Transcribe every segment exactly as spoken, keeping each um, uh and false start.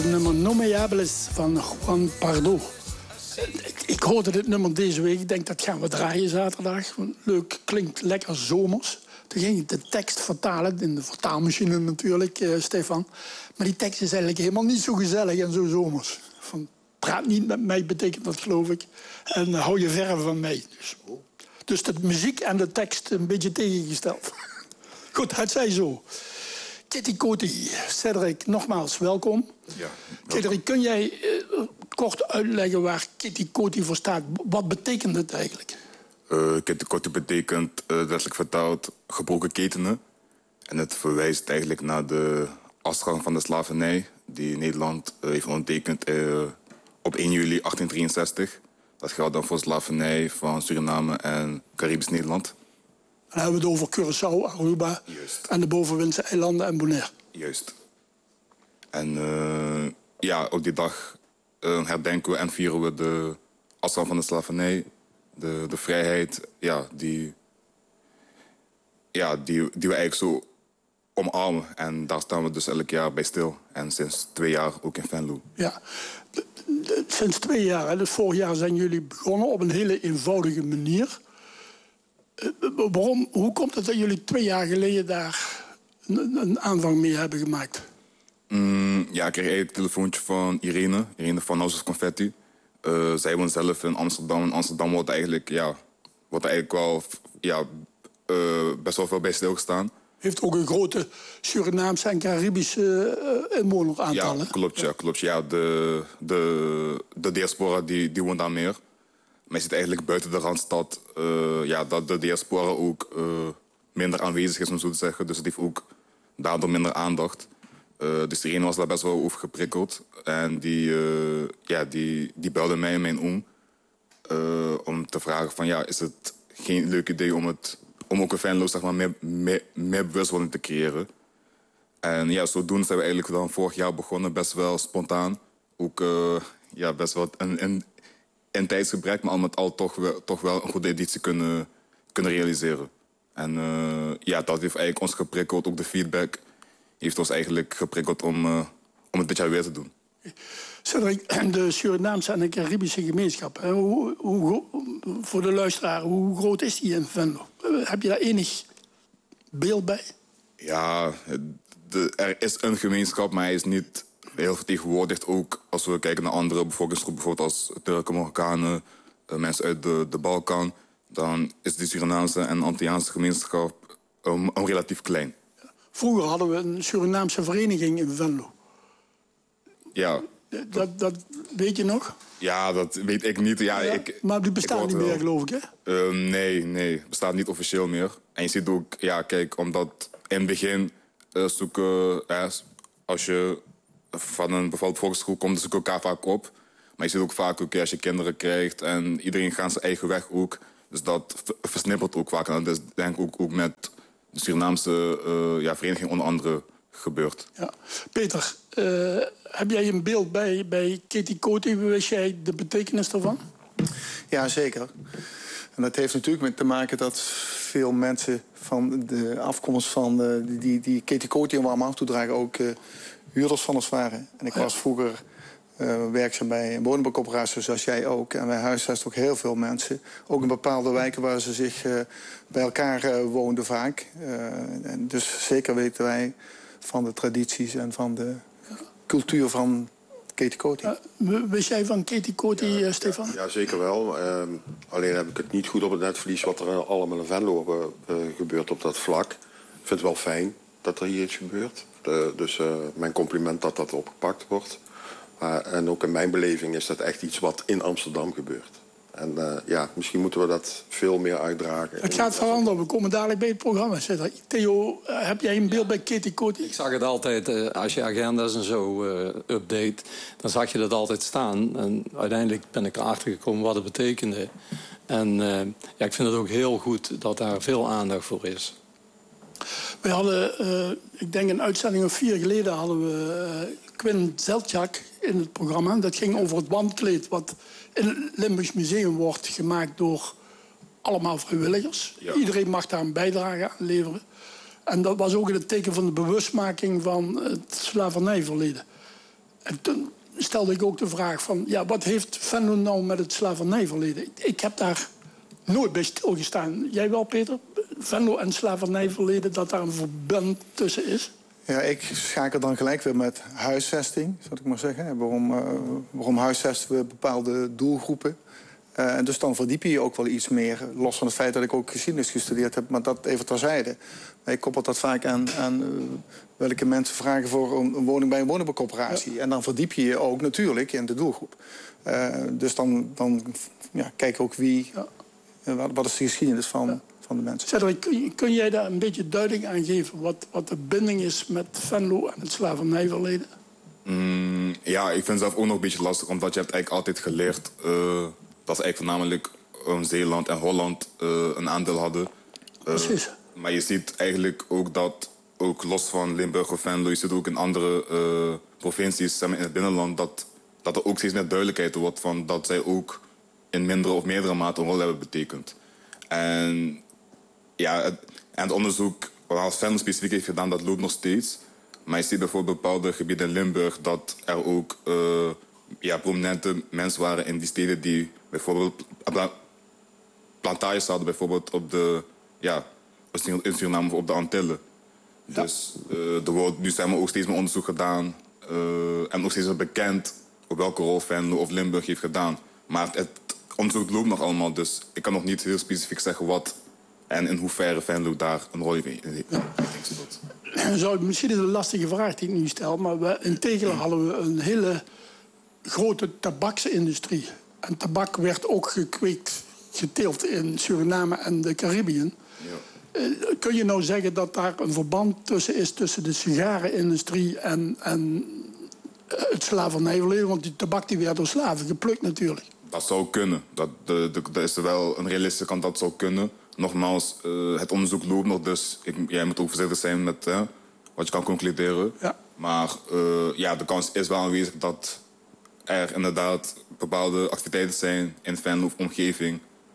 nummer Nomeables van Juan Pardo. Ik, ik hoorde dit nummer deze week. Ik denk, dat gaan we draaien zaterdag. Leuk, klinkt lekker zomers. Toen ging ik de tekst vertalen, in de vertaalmachine natuurlijk, uh, Stefan. Maar die tekst is eigenlijk helemaal niet zo gezellig en zo zomers. Van, praat niet met mij, betekent dat, geloof ik. En uh, hou je ver van mij. Dus, dus de muziek en de tekst een beetje tegengesteld. Goed, het zij zo. Kitty Kotti, Cedric, nogmaals welkom. Ja, Cedric, kun jij uh, kort uitleggen waar Kitty Kotti voor staat? Wat betekent het eigenlijk? Uh, Kitty Kotti betekent, uh, letterlijk vertaald, gebroken ketenen. En het verwijst eigenlijk naar de afschaffing van de slavernij... die Nederland uh, heeft ondertekend uh, op één juli achttien drieënzestig. Dat geldt dan voor slavernij van Suriname en Caribisch Nederland. Dan hebben we het over Curaçao, Aruba. Juist. En de bovenwindse eilanden en Bonaire. Juist. En uh, ja, op die dag uh, herdenken we en vieren we de afschaffing van de slavernij. De, de vrijheid, ja, die, ja die, die we eigenlijk zo omarmen. En daar staan we dus elk jaar bij stil. En sinds twee jaar ook in Venlo. Ja, de, de, sinds twee jaar, hè, dus vorig jaar zijn jullie begonnen op een hele eenvoudige manier... Waarom, hoe komt het dat jullie twee jaar geleden daar een, een aanvang mee hebben gemaakt? Mm, ja, ik kreeg eigenlijk een telefoontje van Irene, Irene van House of Confetti. Uh, zij woont zelf in Amsterdam. In Amsterdam wordt eigenlijk, ja, wordt eigenlijk wel ja, uh, best wel veel bij stilgestaan. Heeft ook een grote Surinaamse en Caribische uh, inwoneraantal. Ja, klopt, ja, klopt. Ja, de, de, de diaspora die, die woont daar meer. Maar je ziet eigenlijk buiten de Randstad uh, ja, dat de diaspora ook uh, minder aanwezig is, om zo te zeggen. Dus het heeft ook daardoor minder aandacht. Uh, dus iedereen was daar best wel over geprikkeld. En die, uh, ja, die, die belde mij en mijn oom uh, om te vragen van... ja, is het geen leuk idee om, het, om ook een Venlo, zeg maar, meer, meer, meer bewustwording te creëren. En ja, zodoende zijn we eigenlijk dan vorig jaar begonnen, best wel spontaan. Ook uh, ja, best wel een... een in tijdsgebrek, maar al met al toch wel, toch wel een goede editie kunnen, kunnen realiseren. En uh, ja, dat heeft eigenlijk ons geprikkeld. Ook de feedback heeft ons eigenlijk geprikkeld om, uh, om het dit jaar weer te doen. Cedric, de Surinaamse en de Caribische gemeenschap. Hoe, hoe, voor de luisteraar, hoe groot is die in Venlo? Heb je daar enig beeld bij? Ja, de, er is een gemeenschap, maar hij is niet... heel vertegenwoordigd ook als we kijken naar andere bevolkingsgroepen... bijvoorbeeld als Turken, Marokkanen, uh, mensen uit de, de Balkan... dan is die Surinaamse en Antilliaanse gemeenschap um, um, relatief klein. Vroeger hadden we een Surinaamse vereniging in Venlo. Ja. Dat, dat weet je nog? Ja, dat weet ik niet. Ja, ja, ik, maar die bestaat niet meer, geloof ik, hè? Uh, nee, nee. Bestaat niet officieel meer. En je ziet ook, ja, kijk, omdat in het begin uh, zoeken... Uh, als je... van een bepaalde volksgroep komt dus ook elkaar vaak op. Maar je ziet ook vaak ook, als je kinderen krijgt... en iedereen gaat zijn eigen weg ook. Dus dat versnippert ook vaak. En dat is denk ik ook, ook met de Surinaamse uh, ja, vereniging onder andere gebeurd. Ja. Peter, uh, heb jij een beeld bij, bij Kitty Kotti? Wist jij de betekenis daarvan? Ja, zeker. En dat heeft natuurlijk met te maken dat veel mensen... van de afkomst van de, die, die Kitty Kotti en warm hart toedragen... ook uh, huurders van ons waren. En ik was vroeger uh, werkzaam bij een woningbouwcoöperatie, zoals jij ook. En wij huisvesten ook heel veel mensen. Ook in bepaalde wijken waar ze zich uh, bij elkaar uh, woonden vaak. Uh, en dus zeker weten wij van de tradities en van de cultuur van Kitty Kotti. Uh, wist jij van Kitty Kotti, ja, uh, Stefan? Ja, ja, zeker wel. Uh, alleen heb ik het niet goed op het netvlies wat er allemaal in Venlo uh, gebeurt op dat vlak. Ik vind het wel fijn dat er hier iets gebeurt. De, dus uh, mijn compliment dat dat opgepakt wordt. Uh, en ook in mijn beleving is dat echt iets wat in Amsterdam gebeurt. En uh, ja, misschien moeten we dat veel meer uitdragen. Het gaat veranderen. We komen dadelijk bij het programma. Theo, heb jij een beeld bij Kitty Kotti? Ik zag het altijd, uh, als je agenda's en zo uh, update... dan zag je dat altijd staan. En uiteindelijk ben ik erachter gekomen wat het betekende. En uh, ja, ik vind het ook heel goed dat daar veel aandacht voor is. We hadden, uh, ik denk een uitzending of vier geleden... hadden we uh, Quinn Zeltjak in het programma. Dat ging over het wandkleed wat in het Limburgs Museum wordt gemaakt door allemaal vrijwilligers. Ja. Iedereen mag daar een bijdrage aan leveren. En dat was ook in het teken van de bewustmaking van het slavernijverleden. En toen stelde ik ook de vraag van... ja, wat heeft Venlo nou met het slavernijverleden? Ik heb daar nooit bij stilgestaan. Jij wel, Peter? Venlo en slavernijverleden, dat daar een verband tussen is? Ja, ik schakel dan gelijk weer met huisvesting, zou ik maar zeggen. Waarom, uh, waarom huisvesten we bepaalde doelgroepen? Uh, en dus dan verdiep je je ook wel iets meer. Los van het feit dat ik ook geschiedenis gestudeerd heb, maar dat even terzijde. Maar ik koppel dat vaak aan, aan uh, welke mensen vragen voor een, een woning bij een woningbouwcorporatie. Ja. En dan verdiep je je ook natuurlijk in de doelgroep. Uh, dus dan, dan ja, kijk ook wie, ja. uh, wat, wat is de geschiedenis van... Ja. Van de mensen. Cedric, kun, kun jij daar een beetje duiding aan geven wat, wat de binding is met Venlo en het slavernijverleden? Mm, ja, ik vind het zelf ook nog een beetje lastig, omdat je hebt eigenlijk altijd geleerd uh, dat ze eigenlijk voornamelijk um, Zeeland en Holland uh, een aandeel hadden. Uh, Precies. Maar je ziet eigenlijk ook dat, ook los van Limburg of Venlo, je ziet ook in andere uh, provincies, zeg maar in het binnenland, dat, dat er ook steeds meer duidelijkheid wordt van dat zij ook in mindere of meerdere mate een rol hebben betekend. En ja, het, en het onderzoek wat Venlo specifiek heeft gedaan, dat loopt nog steeds. Maar je ziet bijvoorbeeld bepaalde gebieden in Limburg dat er ook uh, ja, prominente mensen waren in die steden die bijvoorbeeld pla plantages hadden, bijvoorbeeld op de, ja, in Suriname of op de Antillen. Ja. Dus uh, er wordt nu zijn we ook steeds meer onderzoek gedaan uh, en ook steeds meer bekend op welke rol Venlo of Limburg heeft gedaan. Maar het, het onderzoek loopt nog allemaal, dus ik kan nog niet heel specifiek zeggen wat en in hoeverre Venlo daar een rol heeft in gespeeld. Ja. Misschien is het een lastige vraag die ik nu stel, maar we, in Tegelen hadden we een hele grote tabaksindustrie. En tabak werd ook gekweekt, geteeld in Suriname en de Caribiën. Ja. Uh, kun je nou zeggen dat daar een verband tussen is tussen de sigarenindustrie en, en het slavernijverleden? Want die tabak die werd door slaven geplukt natuurlijk. Dat zou kunnen. Dat, de, de, dat is er wel een realistische kant dat zou kunnen. Nogmaals, uh, het onderzoek loopt nog, dus ik, jij moet ook voorzichtig zijn met uh, wat je kan concluderen. Ja. Maar uh, ja, de kans is wel aanwezig dat er inderdaad bepaalde activiteiten zijn in Venlo of omgeving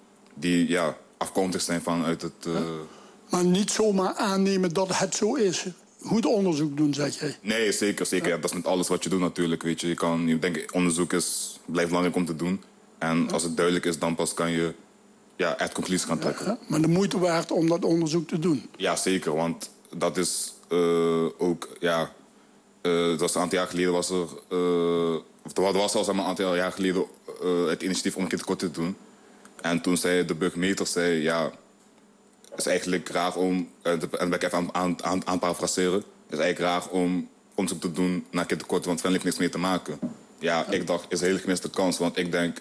die ja, afkomstig zijn vanuit het... Uh... Ja. Maar niet zomaar aannemen dat het zo is. Goed onderzoek doen, zeg jij? Nee, zeker. zeker. Ja. Ja, dat is met alles wat je doet natuurlijk. Weet je. Je kan, ik denk, onderzoek is, blijft belangrijk om te doen. En ja. als het duidelijk is, dan pas kan je ja, echt conclusies gaan trekken. Ja, ja. Maar de moeite waard om dat onderzoek te doen? Ja, zeker. Want dat is uh, ook... Ja, uh, dat was een aantal jaar geleden was er... Uh, of er was al een aantal jaar geleden uh, het initiatief om een keer te doen. En toen zei de burgemeester, zei, ja, het is eigenlijk raar om... Uh, en dat ben ik even aan, aan, aan, aan parafraseren. Het is eigenlijk raar om onderzoek te doen naar kinderkorten, want Venlo heeft niks mee te maken. Ja, ja, ik dacht, het is een hele gemiste kans, want ik denk...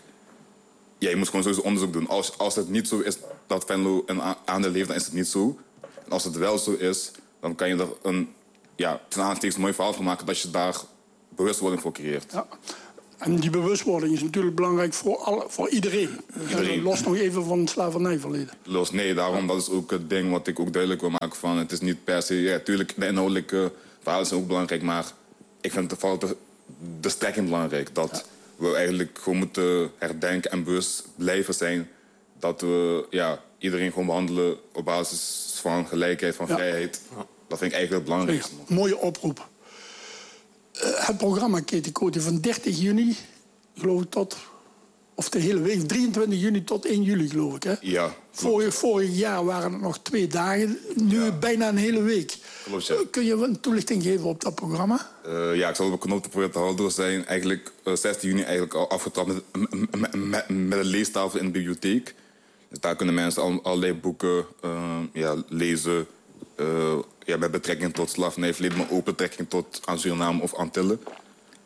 Ja, je moet gewoon sowieso onderzoek doen. Als, als het niet zo is dat Venlo een aandeel heeft, dan is het niet zo. En als het wel zo is, dan kan je er een, ja, ten aanstekens een mooi verhaal van maken dat je daar bewustwording voor creëert. Ja. En die bewustwording is natuurlijk belangrijk voor, alle, voor iedereen. iedereen. Los nog even van het slavernijverleden. Los, nee, daarom dat is ook het ding wat ik ook duidelijk wil maken. Van, het is niet per se... Ja, tuurlijk, de inhoudelijke verhalen zijn ook belangrijk, maar ik vind vooral de, de strekking belangrijk. Dat ja. we eigenlijk gewoon moeten herdenken en bewust blijven zijn dat we ja, iedereen gewoon behandelen op basis van gelijkheid, van ja. vrijheid. Dat vind ik eigenlijk het belangrijkste. Mooie oproep. Uh, het programma Ketikoti van dertig juni, geloof ik, tot... Of de hele week, drieëntwintig juni tot één juli, geloof ik, hè? Ja. Vorig, vorig jaar waren het nog twee dagen, nu ja. bijna een hele week. Klopt, ja. uh, kun je een toelichting geven op dat programma? Uh, ja, ik zal het op een knop te proberen te houden. We zijn eigenlijk uh, zestien juni eigenlijk al afgetrapt met, met, met, met een leestafel in de bibliotheek. Dus daar kunnen mensen al, allerlei boeken uh, ja, lezen... Uh, ja, met betrekking tot slavernijverleden, maar ook betrekking tot aan Suriname of Antillen. Uh,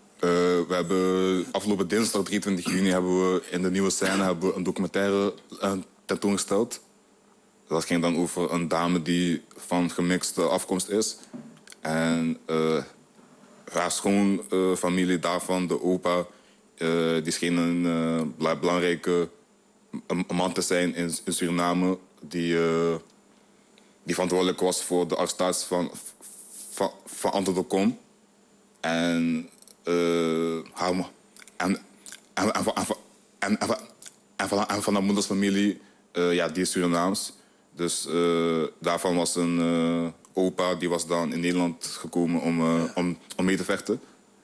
we hebben afgelopen dinsdag, drieëntwintig juni, hebben we in de Nieuwe Scène hebben we een documentaire uh, tentoongesteld. Dat ging dan over een dame die van gemixte afkomst is. En uh, haar schoonfamilie uh, daarvan, de opa, uh, die scheen een uh, belangrijke man te zijn in, in Suriname, die... Uh, die verantwoordelijk was voor de arrestatie van, van, van Anton de Kom. En, uh, en, en, en, en, en, en, en, van, en van haar moeders familie, uh, ja, die is Surinaams. Dus uh, daarvan was een uh, opa, die was dan in Nederland gekomen om, uh, om, om mee te vechten.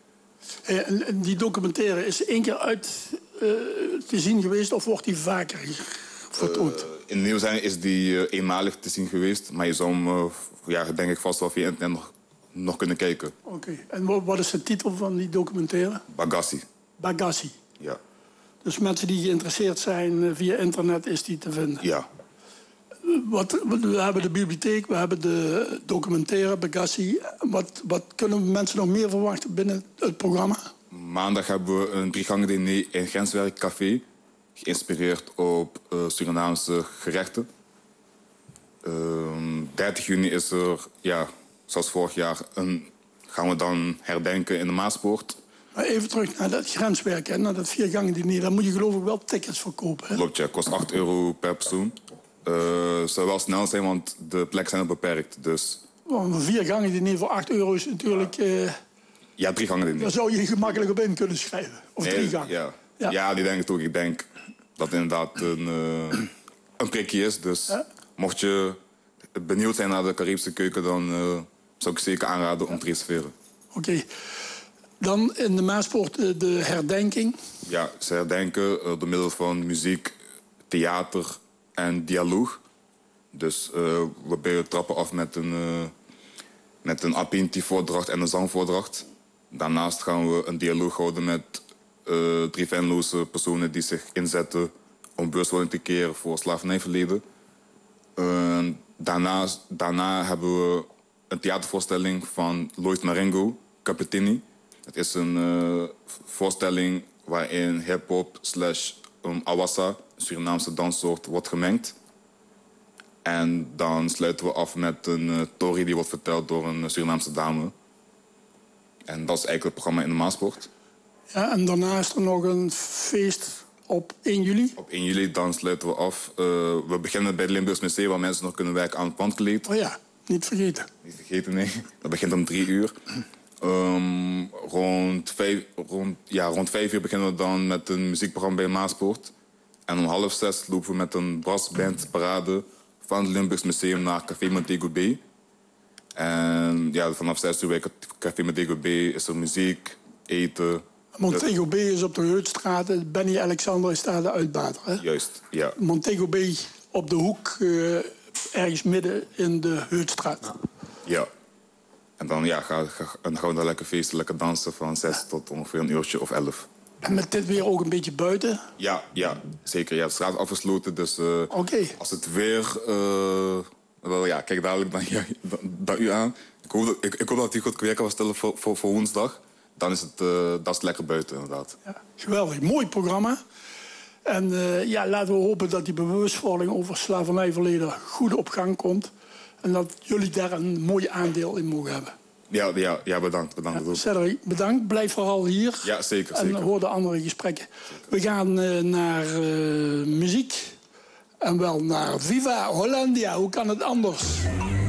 En, en die documentaire is één keer uit uh, te zien geweest of wordt die vaker vertoond? Uh, in Nieuw-Zeeland is die uh, eenmalig te zien geweest. Maar je zou hem, uh, ja, denk ik, vast wel via internet nog, nog kunnen kijken. Oké. Okay. En wat is de titel van die documentaire? Bagassi. Bagassi. Ja. Dus mensen die geïnteresseerd zijn via internet is die te vinden? Ja. Wat, we hebben de bibliotheek, we hebben de documentaire Bagassi. Wat, wat kunnen mensen nog meer verwachten binnen het programma? Maandag hebben we een driegangen diner in Grenswerk Café. Geïnspireerd op uh, Surinaamse gerechten. Uh, dertig juni is er, ja, zoals vorig jaar, een, gaan we dan herdenken in de Maaspoort. Maar even terug naar dat grenswerk, hè, naar dat viergangen diner. Daar moet je geloof ik wel tickets voor kopen. Hè? Klopt, ja. Kost acht euro per persoon. Uh, het zou wel snel zijn, want de plekken zijn beperkt. Dus... Want een viergangen diner voor acht euro is natuurlijk... Uh... Ja, drie gangen diner. Daar zou je gemakkelijk op in kunnen schrijven. Of nee, drie gangen. Ja. Ja. ja, die denk ik ook. Ik denk dat het inderdaad een, uh, een prikje is. Dus ja? Mocht je benieuwd zijn naar de Caribische keuken... dan uh, zou ik zeker aanraden om te reserveren. Oké. Okay. Dan in de Maaspoort uh, de herdenking. Ja, ze herdenken uh, door middel van muziek, theater en dialoog. Dus uh, we trappen af met een, uh, met een Apinti-voordracht en een zangvoordracht. Daarnaast gaan we een dialoog houden met uh, drie Venloze personen die zich inzetten om bewustwording te keren voor slavernijverleden. Uh, daarnaast, daarna hebben we een theatervoorstelling van Lois Marengo, Capitini. Het is een uh, voorstelling waarin hip-hop slash um, awassa, een Surinaamse danssoort, wordt gemengd. En dan sluiten we af met een uh, tori die wordt verteld door een Surinaamse dame. En dat is eigenlijk het programma in de Maaspoort. Ja, en daarna is er nog een feest op één juli? Op één juli dan sluiten we af. Uh, we beginnen bij het Limburgs Museum waar mensen nog kunnen werken aan het pandkleed. Oh ja, niet vergeten. Niet vergeten, nee. Dat begint om drie uur. Um, rond, vijf, rond, ja, rond vijf uur beginnen we dan met een muziekprogramma bij Maaspoort. En om half zes lopen we met een brassbandparade van het Limburgs Museum naar Café Montego Bay. En ja, vanaf zes uur bij Café Montego Bay is er muziek, eten. Montego Bay is op de Heutstraat. Benny Alexander is daar de uitbater. Hè? Juist, ja. Montego Bay op de hoek, uh, ergens midden in de Heutstraat. Ja. En dan, ja, gaan, gaan, gaan we daar lekker feesten, lekker dansen van zes ja. tot ongeveer een uurtje of elf. En met dit weer ook een beetje buiten? Ja, ja zeker. Ja, de straat is afgesloten, dus uh, okay. als het weer... Uh, wel, ja, kijk dadelijk naar, ja, naar u aan. Ik hoop dat, ik, ik hoop dat u goed weer kan stellen voor, voor, voor woensdag. Dan is het, uh, dat is lekker buiten, inderdaad. Ja, geweldig. Mooi programma. En uh, ja, laten we hopen dat die bewustwording over slavernijverleden goed op gang komt. En dat jullie daar een mooi aandeel in mogen hebben. Ja, ja, ja bedankt. bedankt. Ja, Cedric, bedankt. Blijf vooral hier. Ja, zeker. En zeker. hoor de andere gesprekken. Zeker. We gaan uh, naar uh, muziek. En wel naar Viva Hollandia. Hoe kan het anders?